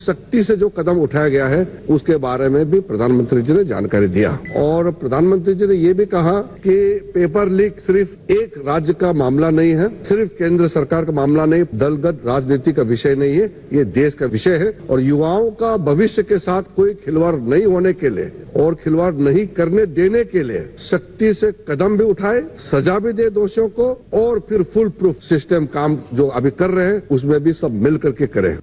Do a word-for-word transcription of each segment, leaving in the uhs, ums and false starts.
सख्ती से जो कदम उठाया गया है उसके बारे में भी प्रधानमंत्री जी ने जानकारी दिया और प्रधानमंत्री जी ने ये भी कहा कि पेपर लीक सिर्फ एक राज्य का मामला नहीं है, सिर्फ केंद्र सरकार का मामला नहीं, दलगत राजनीति का विषय नहीं है, ये देश का विषय है और युवाओं का भविष्य के साथ कोई खिलवाड़ नहीं होने के लिए और खिलवाड़ नहीं करने देने के लिए सख्ती से कदम भी उठाए, सजा भी दे दोषियों को और फिर फुल प्रूफ सिस्टम काम जो अभी कर रहे हैं उसमें भी सब मिल करके करें।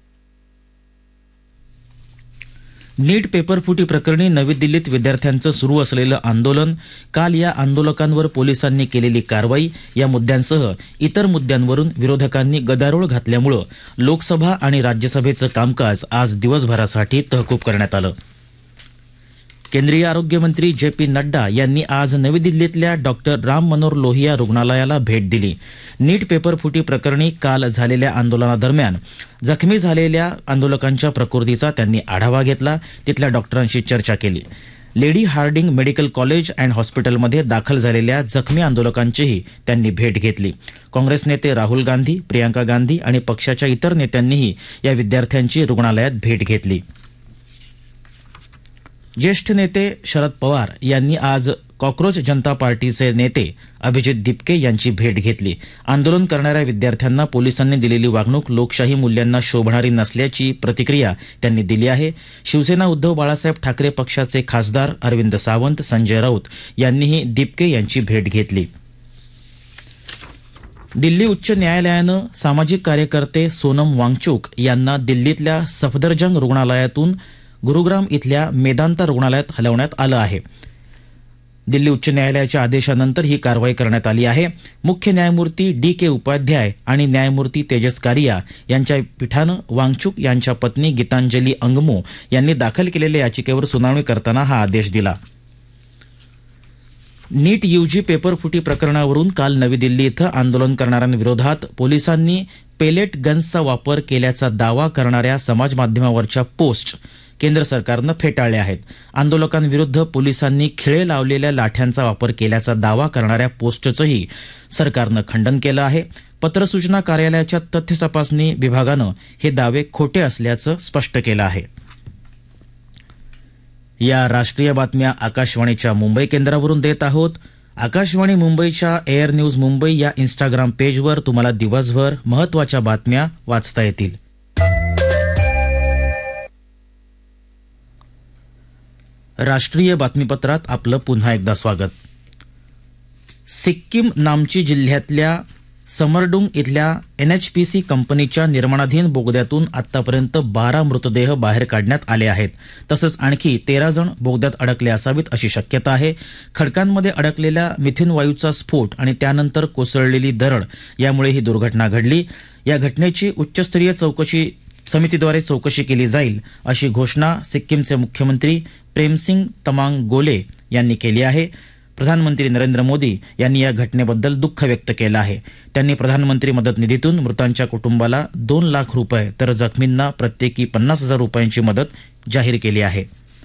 नीट पेपर फुटी प्रकरणी नवी दिल्लीत विद्यार्थ्यांचं सुरू असलेलं आंदोलन, काल या आंदोलकांवर पोलिसांनी केलेली कारवाई या मुद्द्यांसह इतर मुद्द्यांवरून विरोधकांनी गदारोळ घातल्यामुळे लोकसभा आणि राज्यसभेचं कामकाज आज दिवसभरासाठी तहकूब करण्यात आलं. केंद्रीय आरोग्य मंत्री जे पी नड्डा यांनी आज नवी दिल्लीतल्या डॉक्टर राम मनोहर लोहिया रुग्णालयाला भेट दिली. नीट पेपर फुटी प्रकरणी काल झालेल्या आंदोलनादरम्यान जखमी झालेल्या आंदोलकांच्या प्रकृतीचा त्यांनी आढावा घेतला, तिथल्या डॉक्टरांशी चर्चा केली. Lady Hardinge medical college and हॉस्पिटलमध्ये दाखल झालेल्या जखमी आंदोलकांचीही त्यांनी भेट घेतली. काँग्रेस नेते राहुल गांधी, प्रियांका गांधी आणि पक्षाच्या इतर नेत्यांनीही या विद्यार्थ्यांची रुग्णालयात भेट घेतली. ज्येष्ठ नेते शरद पवार यांनी आज कॉक्रोच जनता पार्टीचे नेते अभिजित दिपके यांची भेट घेतली. आंदोलन करणाऱ्या विद्यार्थ्यांना पोलिसांनी दिलेली वागणूक लोकशाही मूल्यांना शोभणारी नसल्याची प्रतिक्रिया त्यांनी दिली आहे. शिवसेना उद्धव बाळासाहेब ठाकरे पक्षाचे खासदार अरविंद सावंत, संजय राऊत यांनीही दिपके यांची भेट घेतली. दिल्ली उच्च न्यायालयानं सामाजिक कार्यकर्ते सोनम वांगचुक यांना दिल्लीतल्या सफदरजंग रुग्णालयातून गुरुग्राम इथल्या मेदांता रुग्णालयात हलवण्यात आलं आहे. दिल्ली उच्च न्यायालयाच्या आदेशानंतर ही कारवाई करण्यात आली आहे. मुख्य न्यायमूर्ती डी के उपाध्याय आणि न्यायमूर्ती तेजस कारिया यांच्या पीठानं वांगचुक यांच्या पत्नी गीतांजली अंगमो यांनी दाखल केलेल्या याचिकेवर सुनावणी करताना हा आदेश दिला. नीट यूजी पेपर फुटी प्रकरणावरून काल नवी दिल्ली इथं आंदोलन करणाऱ्यांविरोधात पोलिसांनी पेलेट गन्सचा वापर केल्याचा दावा करणाऱ्या समाजमाध्यमावरच्या पोस्ट केंद्र सरकारनं फेटाळल्या आहेत. आंदोलकांविरुद्ध पोलिसांनी खिळे लावलेल्या लाठ्यांचा वापर केल्याचा दावा करणाऱ्या पोस्टचंही सरकारनं खंडन केलं आहे. पत्रसूचना कार्यालयाच्या तथ्य तपासणी विभागानं हे दावे खोटे असल्याचं स्पष्ट केलं आहे. या राष्ट्रीय बातम्या आकाशवाणीच्या मुंबई केंद्रावरून देत आहोत. आकाशवाणी मुंबईच्या एअर न्यूज मुंबई या इंस्टाग्राम पेजवर तुम्हाला दिवसभर महत्त्वाच्या बातम्या वाचता येतील. राष्ट्रीय बातमीपत्रात आपलं पुन्हा एकदा स्वागत. सिक्कीम नामची जिल्ह्यातल्या समरडुंग इथल्या एनएचपीसी कंपनीच्या निर्माणाधीन बोगद्यातून आतापर्यंत बारा मृतदेह बाहेर काढण्यात आले आहेत. तसंच आणखी तेरा जण बोगद्यात अडकले असावेत अशी शक्यता आहे. खडकांमध्ये अडकलेल्या मिथेन वायूचा स्फोट आणि त्यानंतर कोसळलेली दरड यामुळे ही दुर्घटना घडली. या घटनेची उच्चस्तरीय चौकशी समितीद्वारे चौकशी केली जाईल अशी घोषणा सिक्कीमचे मुख्यमंत्री प्रेमसिंग तमांग गोले यांनी केली आहे. प्रधानमंत्री नरेंद्र मोदी यांनी या घटनेबद्दल दुःख व्यक्त केलं आहे. त्यांनी प्रधानमंत्री मदत निधीतून मृतांच्या कुटुंबाला दोन लाख रुपये तर जखमींना प्रत्येकी पन्नास हजार रुपयांची मदत जाहीर केली आहे.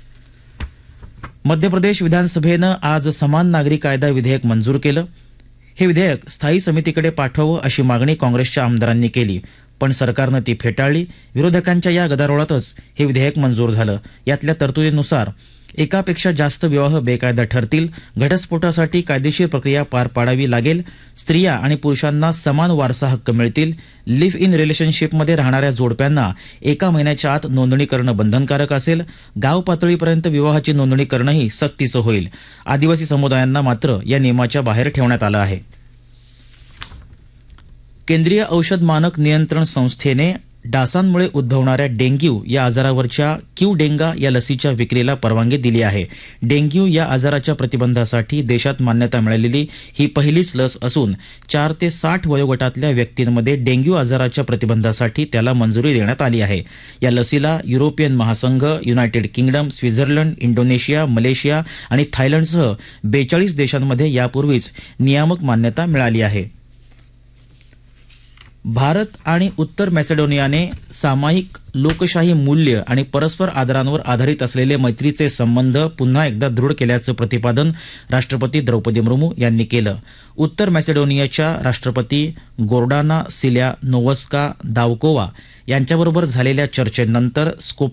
मध्य प्रदेश विधानसभेनं आज समान नागरी कायदा विधेयक मंजूर केलं. हे विधेयक स्थायी समितीकडे पाठवावं अशी मागणी काँग्रेसच्या आमदारांनी केली, पण सरकारनं ती फेटाळली. विरोधकांच्या या गदारोळातच हे विधेयक मंजूर झालं. यातल्या तरतुदीनुसार एकापेक्षा जास्त विवाह बेकायदा ठरतील. घटस्फोटासाठी कायदेशीर प्रक्रिया पार पाडावी लागेल. स्त्रिया आणि पुरुषांना समान वारसा हक्क मिळतील. लिव्ह इन रिलेशनशिपमध्ये राहणाऱ्या जोडप्यांना एका महिन्याच्या आत नोंदणी करणं बंधनकारक असेल. गाव पातळीपर्यंत विवाहाची नोंदणी करणंही सक्तीचं होईल. आदिवासी समुदायांना मात्र या नियमाच्या बाहेर ठेवण्यात आलं आहे. केंद्रीय औषध मानक नियंत्रण संस्थेने डासांमुळे उद्भवणाऱ्या डेंग्यू या आजारावरच्या क्यू डेंगा या लसीच्या विक्रीला परवानगी दिली आहे. डेंग्यू या आजाराच्या प्रतिबंधासाठी देशात मान्यता मिळालेली ही पहिलीच लस असून चार ते साठ वयोगटातल्या व्यक्तींमध्ये डेंग्यू आजाराच्या प्रतिबंधासाठी त्याला मंजुरी देण्यात आली आहे. या लसीला युरोपियन महासंघ, United kingdom, Switzerland, Indonesia, Malaysia आणि थायलंडसह बेचाळीस देशांमध्ये यापूर्वीच नियामक मान्यता मिळाली आहे. भारत आणि उत्तर मॅसेडोनियाने सामायिक लोकशाही मूल्य आणि परस्पर आदरांवर आधारित असलेले मैत्रीचे संबंध पुन्हा एकदा दृढ केल्याचं प्रतिपादन राष्ट्रपती द्रौपदी मुर्मू यांनी केलं. उत्तर मॅसेडोनियाच्या राष्ट्रपती गोर्डाना सिल्या नोवस्का दावकोवा यांच्याबरोबर झालेल्या चर्चेनंतर स्कोप